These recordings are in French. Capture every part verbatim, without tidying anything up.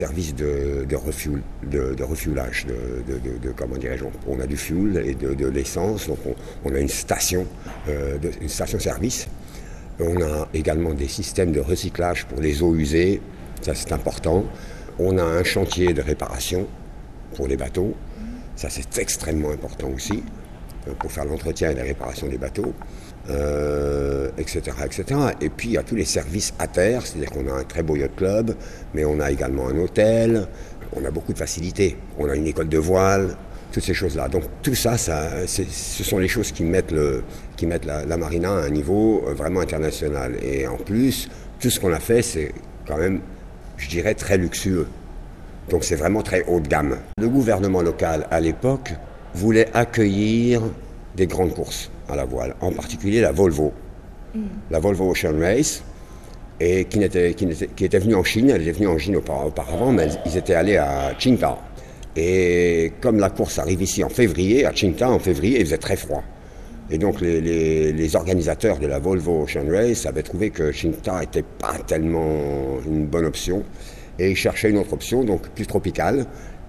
Service de, de, refuel, de, de refuelage, de, de, de, de comment dirais-je, on a du fuel et de, de l'essence, donc on, on a une station, euh, de, une station-service. On a également des systèmes de recyclage pour les eaux usées, ça c'est important. On a un chantier de réparation pour les bateaux, ça c'est extrêmement important aussi, pour faire l'entretien et la réparation des bateaux. Euh, et cetera, et cetera. Et puis il y a tous les services à terre, c'est-à-dire qu'on a un très beau yacht club, mais on a également un hôtel, on a beaucoup de facilités, on a une école de voile, toutes ces choses-là. Donc tout ça, ça ce sont les choses qui mettent, le, qui mettent la, la marina à un niveau vraiment international. Et en plus, tout ce qu'on a fait, c'est quand même, je dirais, très luxueux. Donc c'est vraiment très haut de gamme. Le gouvernement local, à l'époque, voulait accueillir des grandes courses à la voile, en particulier la Volvo, mm. la Volvo Ocean Race, et qui, n'était, qui, n'était, qui était venue en Chine, elle était venue en Chine auparavant, mais ils étaient allés à Qingdao. Et comme la course arrive ici en février, à Qingdao en février, il faisait très froid. Et donc les, les, les organisateurs de la Volvo Ocean Race avaient trouvé que Qingdao n'était pas tellement une bonne option, et ils cherchaient une autre option, donc plus tropicale,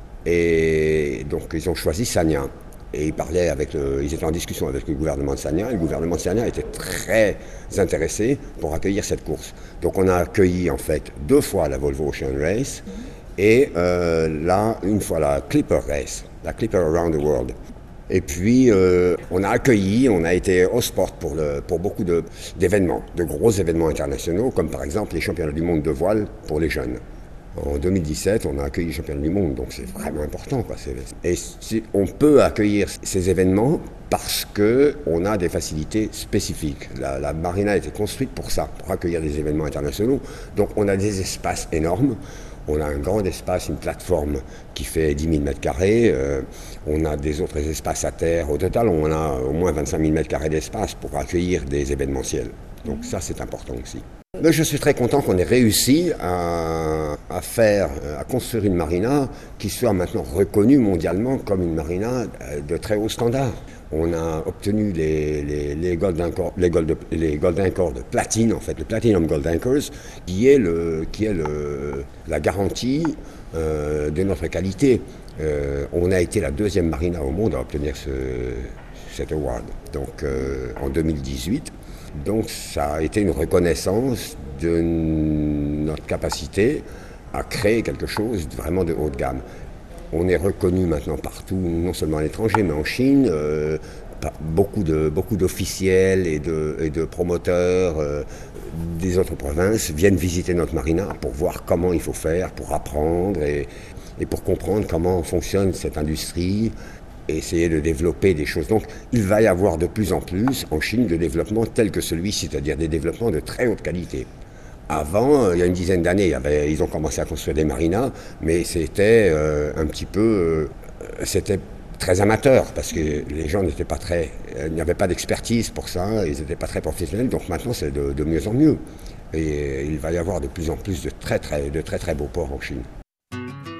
et donc ils ont choisi Sanya. Et ils parlaient avec le, ils étaient en discussion avec le gouvernement de Sanya, et le gouvernement de Sanya était très intéressé pour accueillir cette course. Donc on a accueilli en fait deux fois la Volvo Ocean Race et euh, là une fois la Clipper Race, la Clipper Around the World. Et puis euh, on a accueilli, on a été au sport pour, le, pour beaucoup de, d'événements, de gros événements internationaux, comme par exemple les championnats du monde de voile pour les jeunes. En deux mille dix-sept, on a accueilli les championnats du monde, donc c'est vraiment important, quoi. Et on peut accueillir ces événements parce qu'on a des facilités spécifiques. La, la marina a été construite pour ça, pour accueillir des événements internationaux. Donc on a des espaces énormes. On a un grand espace, une plateforme qui fait dix mille mètres carrés. Euh, on a des autres espaces à terre. Au total, on a au moins vingt-cinq mille mètres carrés d'espace pour accueillir des événementiels. Donc ça, c'est important aussi. Mais je suis très content qu'on ait réussi à, à faire, à construire une marina qui soit maintenant reconnue mondialement comme une marina de très haut standard. On a obtenu les, les, les, Golden, les, Golden, les Golden Core de platine, en fait, le Platinum Gold Anchors, qui est, le, qui est le, la garantie euh, de notre qualité. Euh, on a été la deuxième marina au monde à obtenir ce, cet award, donc euh, en deux mille dix-huit. Donc ça a été une reconnaissance de notre capacité à créer quelque chose vraiment de haut de gamme. On est reconnu maintenant partout, non seulement à l'étranger, mais en Chine. Euh, beaucoup, de, beaucoup d'officiels et de, et de promoteurs euh, des autres provinces viennent visiter notre marina pour voir comment il faut faire, pour apprendre et, et pour comprendre comment fonctionne cette industrie. Et essayer de développer des choses. Donc il va y avoir de plus en plus en Chine de développement tel que celui-ci, c'est-à-dire des développements de très haute qualité. Avant, euh, il y a une dizaine d'années, il y avait, ils ont commencé à construire des marinas, mais c'était euh, un petit peu, euh, c'était très amateur, parce que les gens n'étaient pas très, euh, il n'y avait pas d'expertise pour ça, ils n'étaient pas très professionnels, donc maintenant c'est de, de mieux en mieux. Et il va y avoir de plus en plus de très très, de très, très beaux ports en Chine.